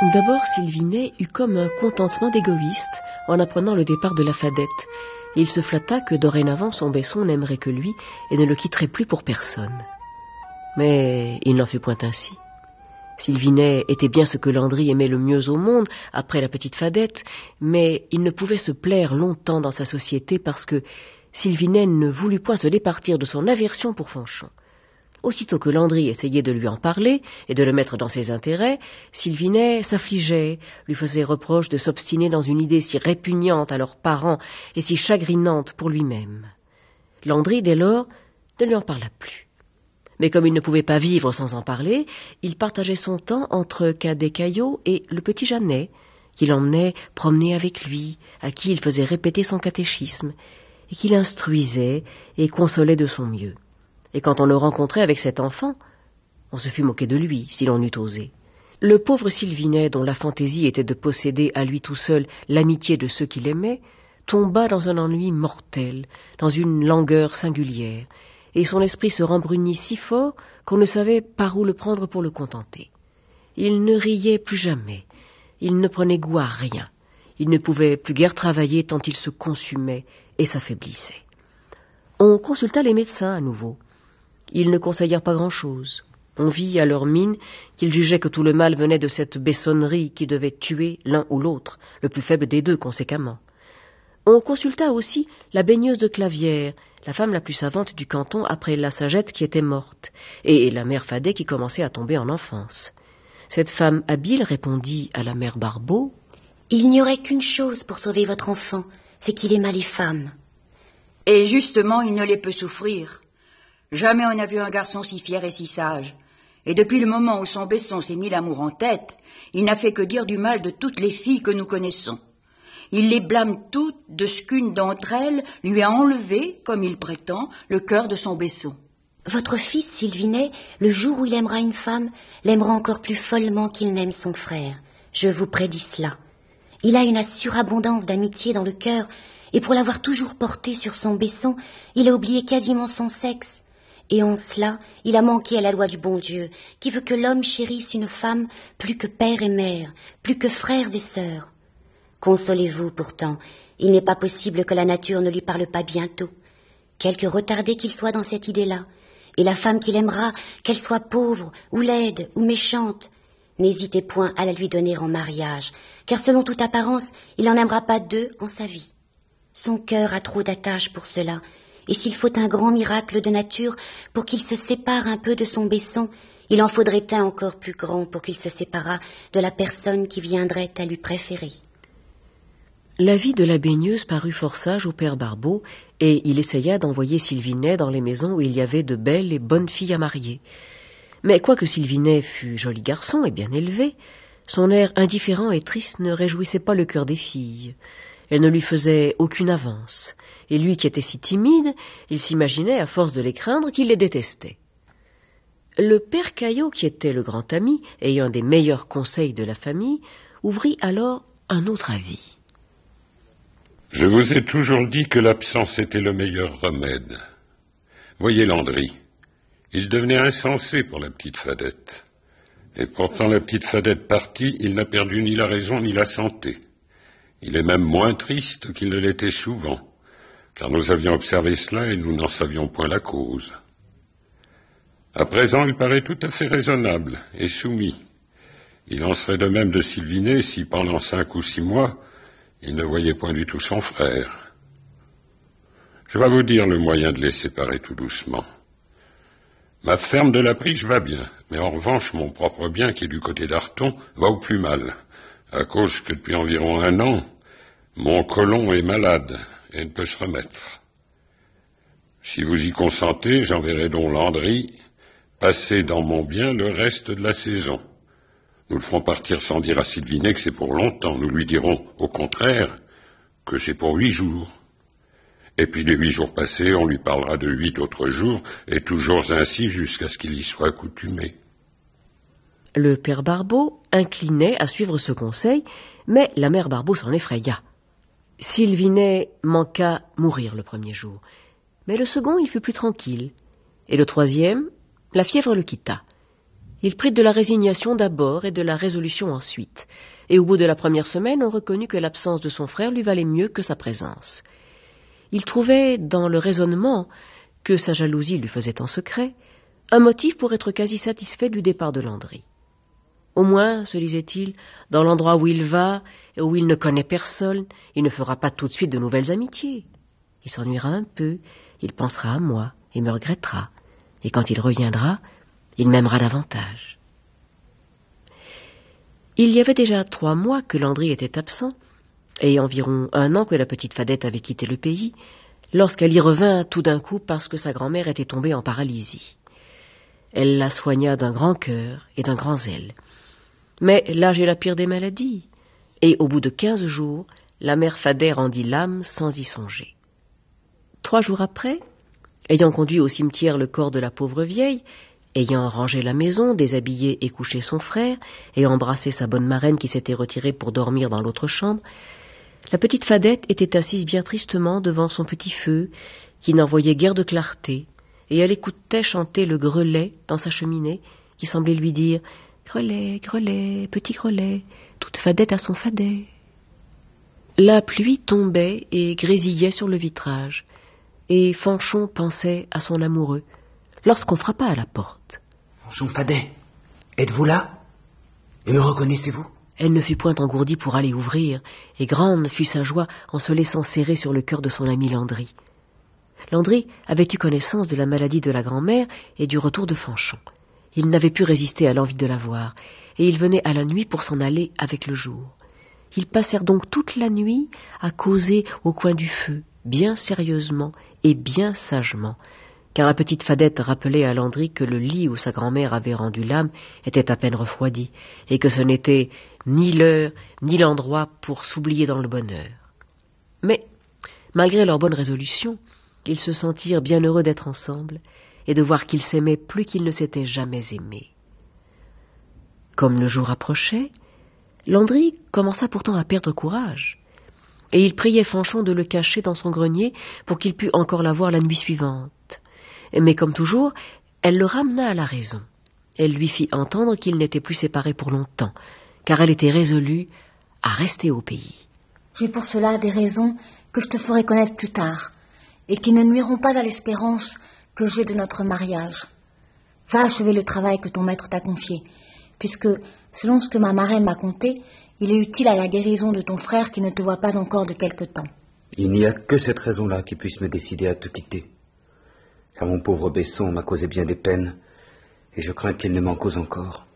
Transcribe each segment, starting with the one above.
D'abord, Sylvinet eut comme un contentement d'égoïste en apprenant le départ de la Fadette. Il se flatta que dorénavant son Besson n'aimerait que lui et ne le quitterait plus pour personne. Mais il n'en fut point ainsi. Sylvinet était bien ce que Landry aimait le mieux au monde, après la petite Fadette, mais il ne pouvait se plaire longtemps dans sa société parce que Sylvinet ne voulut point se départir de son aversion pour Fanchon. Aussitôt que Landry essayait de lui en parler et de le mettre dans ses intérêts, Sylvinet s'affligeait, lui faisait reproche de s'obstiner dans une idée si répugnante à leurs parents et si chagrinante pour lui-même. Landry, dès lors, ne lui en parla plus. Mais comme il ne pouvait pas vivre sans en parler, il partageait son temps entre Cadet Caillot et le petit Jeannet, qu'il emmenait promener avec lui, à qui il faisait répéter son catéchisme, et qu'il instruisait et consolait de son mieux. Et quand on le rencontrait avec cet enfant, on se fût moqué de lui, si l'on eût osé. Le pauvre Sylvinet, dont la fantaisie était de posséder à lui tout seul l'amitié de ceux qu'il aimait, tomba dans un ennui mortel, dans une langueur singulière, et son esprit se rembrunit si fort qu'on ne savait par où le prendre pour le contenter. Il ne riait plus jamais, il ne prenait goût à rien, il ne pouvait plus guère travailler tant il se consumait et s'affaiblissait. On consulta les médecins à nouveau. Ils ne conseillèrent pas grand-chose. On vit à leur mine qu'ils jugeaient que tout le mal venait de cette bessonnerie qui devait tuer l'un ou l'autre, le plus faible des deux conséquemment. On consulta aussi la baigneuse de Clavière, la femme la plus savante du canton après la Sagette qui était morte, et la mère Fadet qui commençait à tomber en enfance. Cette femme habile répondit à la mère Barbeau: « Il n'y aurait qu'une chose pour sauver votre enfant, c'est qu'il aima les femmes. » Et justement, il ne les peut souffrir. Jamais on n'a vu un garçon si fier et si sage. Et depuis le moment où son Besson s'est mis l'amour en tête, il n'a fait que dire du mal de toutes les filles que nous connaissons. Il les blâme toutes de ce qu'une d'entre elles lui a enlevé, comme il prétend, le cœur de son Besson. Votre fils, Sylvinet, le jour où il aimera une femme, l'aimera encore plus follement qu'il n'aime son frère. Je vous prédis cela. Il a une surabondance d'amitié dans le cœur, et pour l'avoir toujours porté sur son Besson, il a oublié quasiment son sexe. Et en cela, il a manqué à la loi du bon Dieu, qui veut que l'homme chérisse une femme plus que père et mère, plus que frères et sœurs. Consolez-vous pourtant, il n'est pas possible que la nature ne lui parle pas bientôt. Quelque retardé qu'il soit dans cette idée-là, et la femme qu'il aimera, qu'elle soit pauvre, ou laide, ou méchante, n'hésitez point à la lui donner en mariage, car selon toute apparence, il n'en aimera pas deux en sa vie. Son cœur a trop d'attache pour cela, et s'il faut un grand miracle de nature pour qu'il se sépare un peu de son Besson, il en faudrait un encore plus grand pour qu'il se séparât de la personne qui viendrait à lui préférer. L'avis de la baigneuse parut fort sage au père Barbeau, et il essaya d'envoyer Sylvinet dans les maisons où il y avait de belles et bonnes filles à marier. Mais quoique Sylvinet fût joli garçon et bien élevé, son air indifférent et triste ne réjouissait pas le cœur des filles. Elle ne lui faisait aucune avance, et lui qui était si timide, il s'imaginait, à force de les craindre, qu'il les détestait. Le père Caillot, qui était le grand ami, et un des meilleurs conseils de la famille, ouvrit alors un autre avis. Je vous ai toujours dit que l'absence était le meilleur remède. Voyez Landry, il devenait insensé pour la petite Fadette. Et pourtant la petite Fadette partie, il n'a perdu ni la raison ni la santé. Il est même moins triste qu'il ne l'était souvent, car nous avions observé cela et nous n'en savions point la cause. À présent, il paraît tout à fait raisonnable et soumis. Il en serait de même de Sylvinet si, pendant 5 ou 6 mois, il ne voyait point du tout son frère. Je vais vous dire le moyen de les séparer tout doucement. Ma ferme de la Priche va bien, mais en revanche, mon propre bien, qui est du côté d'Arton, va au plus mal, à cause que depuis environ 1 an, mon colon est malade et ne peut se remettre. Si vous y consentez, j'enverrai donc Landry passer dans mon bien le reste de la saison. Nous le ferons partir sans dire à Sylvinet que c'est pour longtemps. Nous lui dirons, au contraire, que c'est pour 8 jours. Et puis les 8 jours passés, on lui parlera de 8 autres jours, et toujours ainsi jusqu'à ce qu'il y soit accoutumé. Le père Barbeau inclinait à suivre ce conseil, mais la mère Barbeau s'en effraya. Sylvinet manqua mourir le premier jour, mais le second il fut plus tranquille, et le troisième, la fièvre le quitta. Il prit de la résignation d'abord et de la résolution ensuite, et au bout de la première semaine, on reconnut que l'absence de son frère lui valait mieux que sa présence. Il trouvait dans le raisonnement, que sa jalousie lui faisait en secret, un motif pour être quasi satisfait du départ de Landry. Au moins, se disait-il, dans l'endroit où il va et où il ne connaît personne, il ne fera pas tout de suite de nouvelles amitiés. Il s'ennuiera un peu, il pensera à moi et me regrettera, et quand il reviendra, il m'aimera davantage. Il y avait déjà 3 mois que Landry était absent, et environ 1 an que la petite Fadette avait quitté le pays, lorsqu'elle y revint tout d'un coup parce que sa grand-mère était tombée en paralysie. Elle la soigna d'un grand cœur et d'un grand zèle. Mais l'âge est la pire des maladies, et au bout de 15 jours, la mère Fadet rendit l'âme sans y songer. 3 jours après, ayant conduit au cimetière le corps de la pauvre vieille, ayant rangé la maison, déshabillé et couché son frère, et embrassé sa bonne marraine qui s'était retirée pour dormir dans l'autre chambre, la petite Fadette était assise bien tristement devant son petit feu, qui n'envoyait guère de clarté, et elle écoutait chanter le grelet dans sa cheminée, qui semblait lui dire « Grelet, grelet, petit grelet, toute Fadette à son fadet ». La pluie tombait et grésillait sur le vitrage, et Fanchon pensait à son amoureux, lorsqu'on frappa à la porte. « Fanchon Fadet, êtes-vous là? Et me reconnaissez-vous » Elle ne fut point engourdie pour aller ouvrir, et grande fut sa joie en se laissant serrer sur le cœur de son ami Landry. Landry avait eu connaissance de la maladie de la grand-mère et du retour de Fanchon. Il n'avait pu résister à l'envie de la voir, et il venait à la nuit pour s'en aller avec le jour. Ils passèrent donc toute la nuit à causer au coin du feu, bien sérieusement et bien sagement, car la petite Fadette rappelait à Landry que le lit où sa grand-mère avait rendu l'âme était à peine refroidi, et que ce n'était ni l'heure ni l'endroit pour s'oublier dans le bonheur. Mais, malgré leur bonne résolution, ils se sentirent bien heureux d'être ensemble, et de voir qu'ils s'aimaient plus qu'ils ne s'étaient jamais aimés. Comme le jour approchait, Landry commença pourtant à perdre courage, et il priait Fanchon de le cacher dans son grenier pour qu'il pût encore la voir la nuit suivante. Mais comme toujours, elle le ramena à la raison. Elle lui fit entendre qu'ils n'étaient plus séparés pour longtemps, car elle était résolue à rester au pays. J'ai pour cela des raisons que je te ferai connaître plus tard, et qui ne nuiront pas à l'espérance que j'ai de notre mariage. Va achever le travail que ton maître t'a confié, puisque, selon ce que ma marraine m'a conté, il est utile à la guérison de ton frère qui ne te voit pas encore de quelque temps. Il n'y a que cette raison-là qui puisse me décider à te quitter. Car mon pauvre Besson m'a causé bien des peines, et je crains qu'il ne m'en cause encore.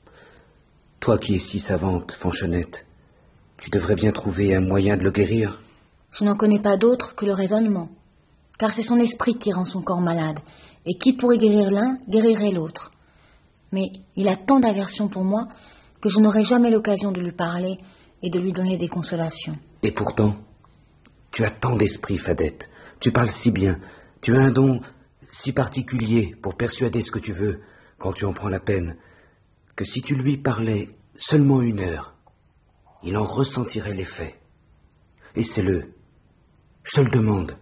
Toi qui es si savante, Fanchonnette, tu devrais bien trouver un moyen de le guérir. Je n'en connais pas d'autre que le raisonnement, car c'est son esprit qui rend son corps malade, et qui pourrait guérir l'un, guérirait l'autre. Mais il a tant d'aversion pour moi que je n'aurai jamais l'occasion de lui parler et de lui donner des consolations. Et pourtant, tu as tant d'esprit, Fadette, tu parles si bien, tu as un don si particulier pour persuader ce que tu veux, quand tu en prends la peine, que si tu lui parlais seulement 1 heure, il en ressentirait l'effet. Essaie-le. Je te le demande.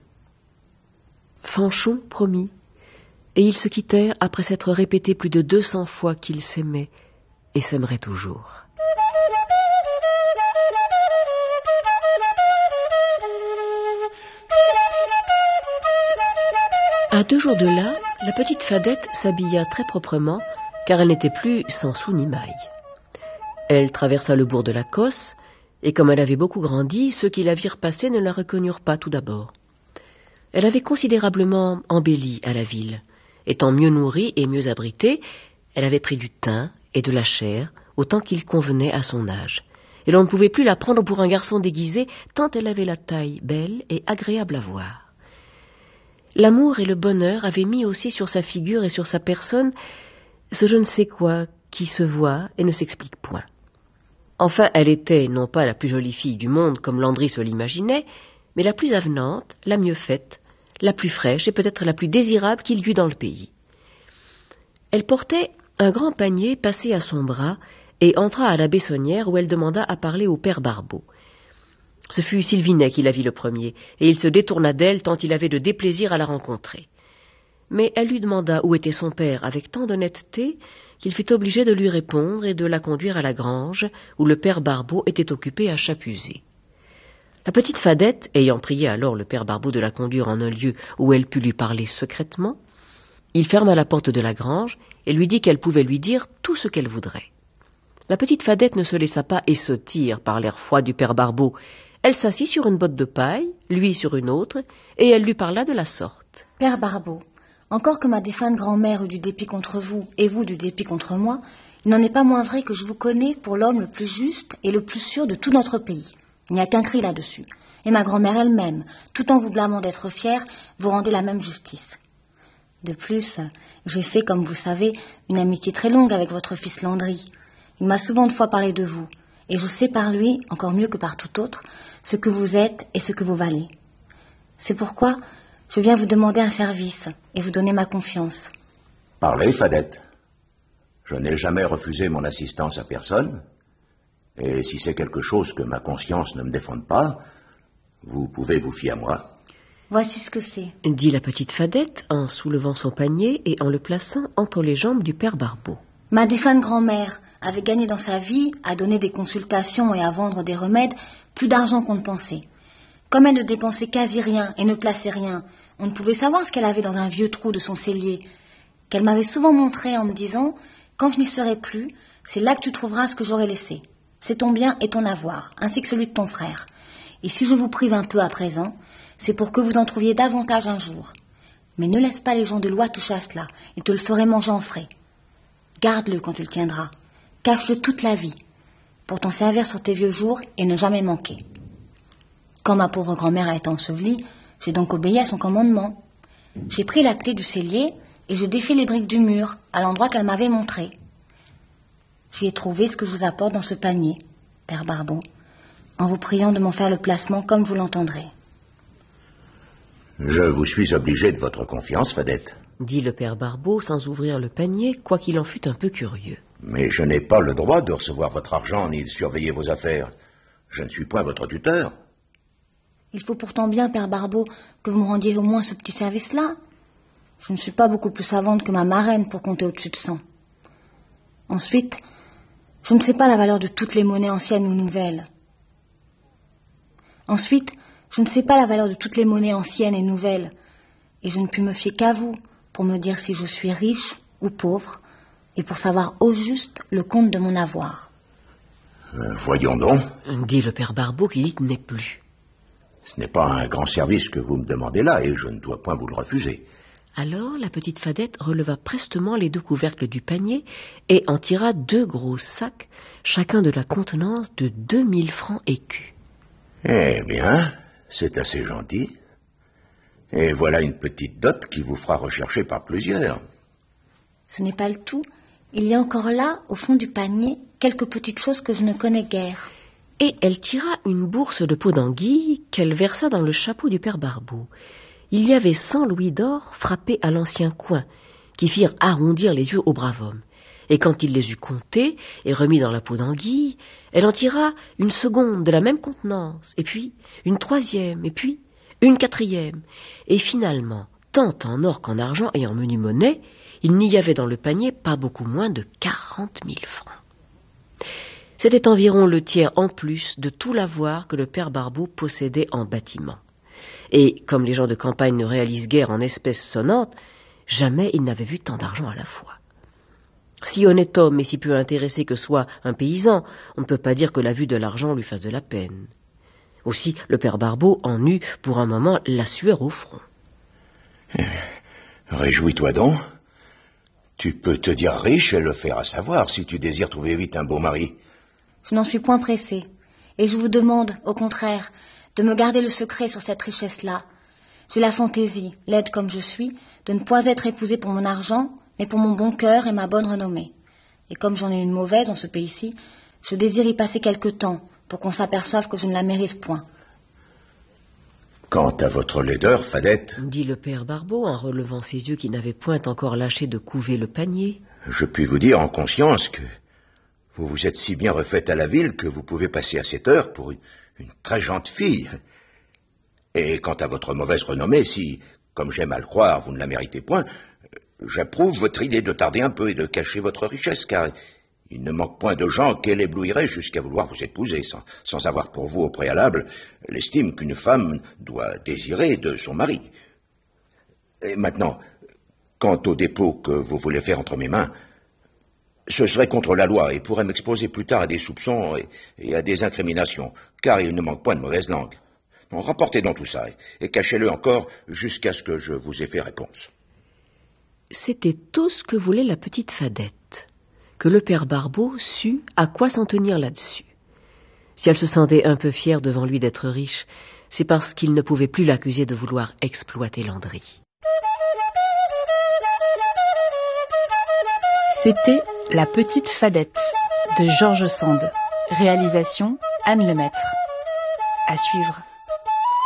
Fanchon promit, et ils se quittèrent après s'être répété plus de 200 fois qu'ils s'aimaient et s'aimeraient toujours. À 2 jours de là, la petite Fadette s'habilla très proprement, car elle n'était plus sans sou ni maille. Elle traversa le bourg de la Cosse, et comme elle avait beaucoup grandi, ceux qui la virent passer ne la reconnurent pas tout d'abord. Elle avait considérablement embelli à la ville. Étant mieux nourrie et mieux abritée, elle avait pris du teint et de la chair, autant qu'il convenait à son âge. Et l'on ne pouvait plus la prendre pour un garçon déguisé, tant elle avait la taille belle et agréable à voir. L'amour et le bonheur avaient mis aussi sur sa figure et sur sa personne ce je ne sais quoi qui se voit et ne s'explique point. Enfin, elle était non pas la plus jolie fille du monde comme Landry se l'imaginait, mais la plus avenante, la mieux faite, la plus fraîche et peut-être la plus désirable qu'il y eût dans le pays. Elle portait un grand panier passé à son bras et entra à la Bessonnière où elle demanda à parler au père Barbeau. Ce fut Sylvinet qui la vit le premier, et il se détourna d'elle tant il avait de déplaisir à la rencontrer. Mais elle lui demanda où était son père avec tant d'honnêteté qu'il fut obligé de lui répondre et de la conduire à la grange, où le père Barbeau était occupé à chapuiser. La petite Fadette, ayant prié alors le père Barbeau de la conduire en un lieu où elle pût lui parler secrètement, il ferma la porte de la grange et lui dit qu'elle pouvait lui dire tout ce qu'elle voudrait. La petite Fadette ne se laissa pas essautir par l'air froid du père Barbeau. Elle s'assit sur une botte de paille, lui sur une autre, et elle lui parla de la sorte. « Père Barbeau, encore que ma défunte grand-mère eût du dépit contre vous et vous du dépit contre moi, il n'en est pas moins vrai que je vous connais pour l'homme le plus juste et le plus sûr de tout notre pays. Il n'y a qu'un cri là-dessus. Et ma grand-mère elle-même, tout en vous blâmant d'être fière, vous rendez la même justice. De plus, j'ai fait, comme vous savez, une amitié très longue avec votre fils Landry. Il m'a souvent de fois parlé de vous, et je sais par lui, encore mieux que par tout autre, ce que vous êtes et ce que vous valez. C'est pourquoi je viens vous demander un service et vous donner ma confiance. » « Parlez, Fadette. Je n'ai jamais refusé mon assistance à personne, et si c'est quelque chose que ma conscience ne me défende pas, vous pouvez vous fier à moi. » « Voici ce que c'est, » dit la petite Fadette en soulevant son panier et en le plaçant entre les jambes du père Barbeau. « Ma défunte grand-mère avait gagné dans sa vie à donner des consultations et à vendre des remèdes plus d'argent qu'on ne pensait. Comme elle ne dépensait quasi rien et ne plaçait rien, on ne pouvait savoir ce qu'elle avait dans un vieux trou de son cellier, qu'elle m'avait souvent montré en me disant « Quand je n'y serai plus, c'est là que tu trouveras ce que j'aurai laissé. C'est ton bien et ton avoir, ainsi que celui de ton frère. Et si je vous prive un peu à présent, c'est pour que vous en trouviez davantage un jour. Mais ne laisse pas les gens de loi toucher à cela, ils te le feraient manger en frais. Garde-le quand tu le tiendras, cache-le toute la vie, pour t'en servir sur tes vieux jours et ne jamais manquer. » Quand ma pauvre grand-mère a été ensevelie, j'ai donc obéi à son commandement. J'ai pris la clé du cellier et je défais les briques du mur à l'endroit qu'elle m'avait montré. J'y ai trouvé ce que je vous apporte dans ce panier, père Barbeau, en vous priant de m'en faire le placement comme vous l'entendrez. « Je vous suis obligé de votre confiance, Fadette. » dit le père Barbeau sans ouvrir le panier, quoiqu'il en fût un peu curieux. « Mais je n'ai pas le droit de recevoir votre argent ni de surveiller vos affaires. Je ne suis point votre tuteur. » « Il faut pourtant bien, père Barbeau, que vous me rendiez au moins ce petit service-là. Je ne suis pas beaucoup plus savante que ma marraine pour compter au-dessus de 100. Ensuite, je ne sais pas la valeur de toutes les monnaies anciennes ou nouvelles. Et je ne puis me fier qu'à vous pour me dire si je suis riche ou pauvre et pour savoir au juste le compte de mon avoir. » Voyons donc. Dit le père Barbeau qui n'y tenait plus. Ce n'est pas un grand service que vous me demandez là, et je ne dois point vous le refuser. Alors la petite Fadette releva prestement les 2 couvercles du panier et en tira 2 gros sacs, chacun de la contenance de 2000 francs écus. Eh bien, c'est assez gentil. Et voilà une petite dot qui vous fera rechercher par plusieurs. Ce n'est pas le tout. Il y a encore là, au fond du panier, quelques petites choses que je ne connais guère. Et elle tira une bourse de peau d'anguille qu'elle versa dans le chapeau du père Barbeau. Il y avait 100 louis d'or frappés à l'ancien coin, qui firent arrondir les yeux au brave homme. Et quand il les eut comptés et remis dans la peau d'anguille, elle en tira une seconde de la même contenance, et puis une troisième, et puis une quatrième. Et finalement, tant en or qu'en argent et en menu monnaie, il n'y avait dans le panier pas beaucoup moins de 40 000 francs. C'était environ le tiers en plus de tout l'avoir que le père Barbeau possédait en bâtiment. Et comme les gens de campagne ne réalisent guère en espèces sonnantes, jamais il n'avait vu tant d'argent à la fois. Si honnête homme et si peu intéressé que soit un paysan, on ne peut pas dire que la vue de l'argent lui fasse de la peine. Aussi, le père Barbeau en eut pour un moment la sueur au front. Réjouis-toi donc. Tu peux te dire riche et le faire à savoir si tu désires trouver vite un beau mari. Je n'en suis point pressée, et je vous demande, au contraire, de me garder le secret sur cette richesse-là. J'ai la fantaisie, laide comme je suis, de ne point être épousée pour mon argent, mais pour mon bon cœur et ma bonne renommée. Et comme j'en ai une mauvaise en ce pays-ci, je désire y passer quelque temps, pour qu'on s'aperçoive que je ne la mérite point. Quant à votre laideur, Fadette, dit le père Barbeau en relevant ses yeux qui n'avaient point encore lâché de couver le panier, je puis vous dire en conscience que vous vous êtes si bien refaite à la ville que vous pouvez passer à cette heure pour une très gentille fille. Et quant à votre mauvaise renommée, si, comme j'aime à le croire, vous ne la méritez point, J'approuve votre idée de tarder un peu et de cacher votre richesse, car il ne manque point de gens qu'elle éblouirait jusqu'à vouloir vous épouser, sans avoir pour vous au préalable l'estime qu'une femme doit désirer de son mari. Et maintenant, quant au dépôt que vous voulez faire entre mes mains, ce serait contre la loi et pourrait m'exposer plus tard à des soupçons et à des incriminations, car il ne manque point de mauvaise langue. Donc, remportez donc tout ça et cachez-le encore jusqu'à ce que je vous ai fait réponse. C'était tout ce que voulait la petite Fadette, que le père Barbeau sût à quoi s'en tenir là-dessus. Si elle se sentait un peu fière devant lui d'être riche, c'est parce qu'il ne pouvait plus l'accuser de vouloir exploiter Landry. C'était La petite Fadette de George Sand. Réalisation Anne Lemaître. À suivre.